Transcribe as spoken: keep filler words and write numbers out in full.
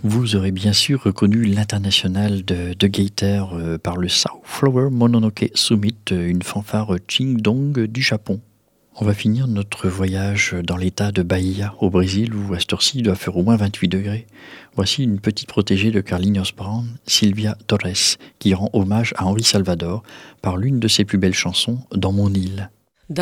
Vous aurez bien sûr reconnu l'international de, de Gaiter euh, par le South Flower Mononoke Summit, euh, une fanfare Qingdong du Japon. On va finir notre voyage dans l'état de Bahia, au Brésil, où à cette heure-ci il doit faire au moins vingt-huit degrés. Voici une petite protégée de Carlinhos Brown, Silvia Torres, qui rend hommage à Henri Salvador par l'une de ses plus belles chansons, Dans mon île.